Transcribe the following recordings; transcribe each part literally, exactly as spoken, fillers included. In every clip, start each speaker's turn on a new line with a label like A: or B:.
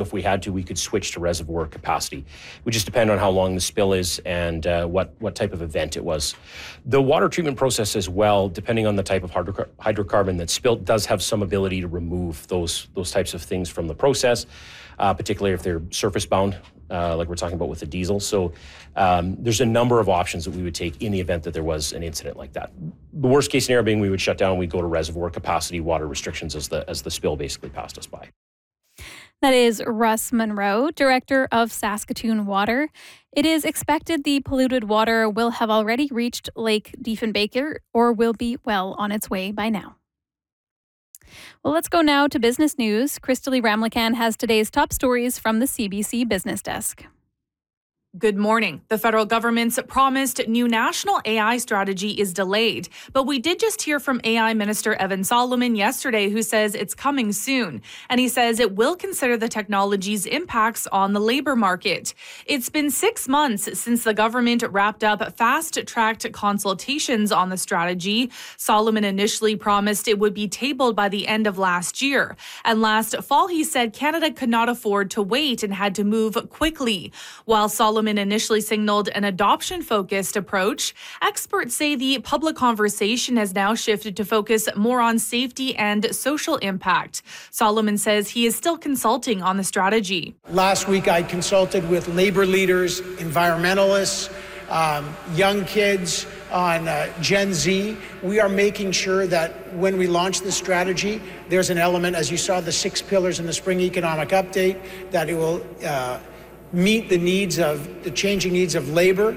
A: if we had to, we could switch to reservoir capacity. It would just depend on how long the spill is and uh, what, what type of event it was. The water treatment process as well, depending on the type of hydrocar- hydrocarbon that's spilled, does have some ability to remove those, those types of things from the process, uh, particularly if they're surface bound, uh, like we're talking about with the diesel. So um, there's a number of options that we would take in the event that there was an incident like that. The worst case scenario being we would shut down, we'd go to reservoir capacity water restrictions as the as the spill basically passed us by.
B: That is Russ Monroe, Director of Saskatoon Water. It is expected the polluted water will have already reached Lake Diefenbaker or will be well on its way by now. Well, let's go now to business news. Kristalee Ramlakan has today's top stories from the C B C Business Desk.
C: Good morning. The federal government's promised new national A I strategy is delayed, but we did just hear from A I Minister Evan Solomon yesterday, who says it's coming soon, and he says it will consider the technology's impacts on the labor market. It's been six months since the government wrapped up fast-tracked consultations on the strategy. Solomon initially promised it would be tabled by the end of last year, and last fall he said Canada could not afford to wait and had to move quickly. While Solomon initially signaled an adoption-focused approach, experts say the public conversation has now shifted to focus more on safety and social impact. Solomon says he is still consulting on the strategy.
D: Last week, I consulted with labor leaders, environmentalists, um, young kids on uh, Gen Z. We are making sure that when we launch this strategy, there's an element, as you saw the six pillars in the spring economic update, that it will uh, meet the needs of the changing needs of labor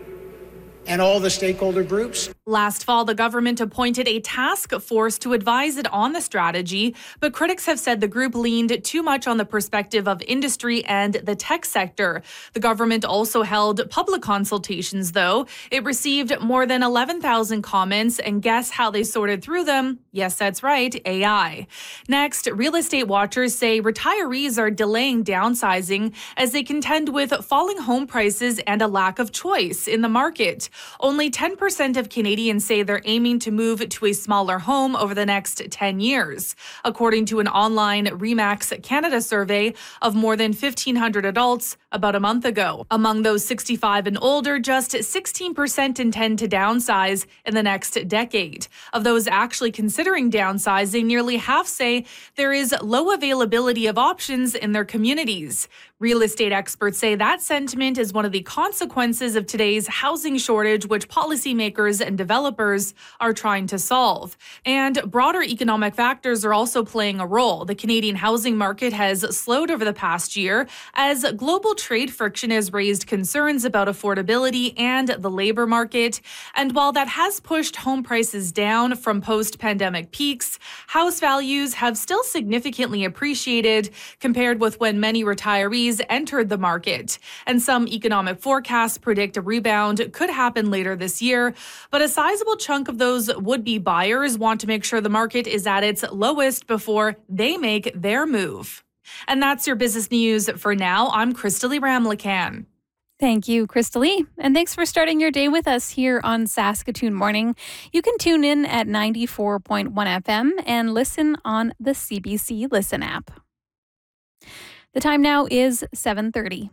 D: and all the stakeholder groups.
C: Last fall, the government appointed a task force to advise it on the strategy, but critics have said the group leaned too much on the perspective of industry and the tech sector. The government also held public consultations, though. It received more than eleven thousand comments, and guess how they sorted through them? Yes, that's right, A I. Next, real estate watchers say retirees are delaying downsizing as they contend with falling home prices and a lack of choice in the market. Only ten percent of Canadians say they're aiming to move to a smaller home over the next ten years, according to an online Remax Canada survey of more than fifteen hundred adults about a month ago. Among those sixty-five and older, just sixteen percent intend to downsize in the next decade. Of those actually considering downsizing, nearly half say there is low availability of options in their communities. Real estate experts say that sentiment is one of the consequences of today's housing shortage, which policymakers and developers are trying to solve. And broader economic factors are also playing a role. The Canadian housing market has slowed over the past year as global trade friction has raised concerns about affordability and the labor market. And while that has pushed home prices down from post-pandemic peaks, house values have still significantly appreciated compared with when many retirees entered the market. And some economic forecasts predict a rebound could happen later this year, but a sizable chunk of those would-be buyers want to make sure the market is at its lowest before they make their move. And that's your business news for now. I'm Kristalee Ramlakan.
B: Thank you, Kristalee. And thanks for starting your day with us here on Saskatoon Morning. You can tune in at ninety-four point one F M and listen on the C B C Listen app. The time now is seven thirty.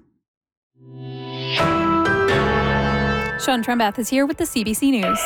B: Sean Trembath is here with the C B C News.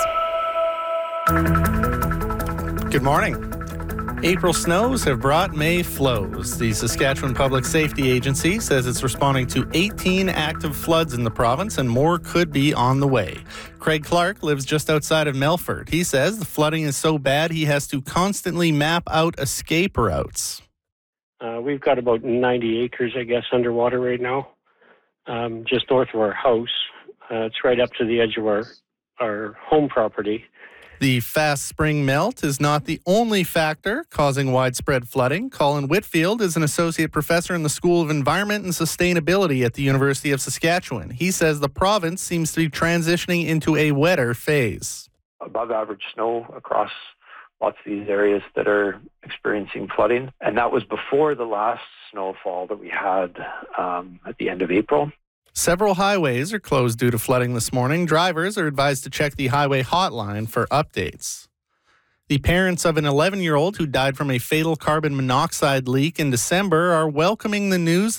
E: Good morning. April snows have brought May flows. The Saskatchewan Public Safety Agency says it's responding to eighteen active floods in the province and more could be on the way. Craig Clark lives just outside of Melfort. He says the flooding is so bad he has to constantly map out escape routes.
F: Uh, we've got about ninety acres, I guess, underwater right now, um, just north of our house. Uh, it's right up to the edge of our, our home property.
E: The fast spring melt is not the only factor causing widespread flooding. Colin Whitfield is an associate professor in the School of Environment and Sustainability at the University of Saskatchewan. He says the province seems to be transitioning into a wetter phase.
G: Above average snow across lots of these areas that are experiencing flooding. And that was before the last snowfall that we had um, at the end of April.
E: Several highways are closed due to flooding this morning. Drivers are advised to check the highway hotline for updates. The parents of an eleven-year-old who died from a fatal carbon monoxide leak in December are welcoming the news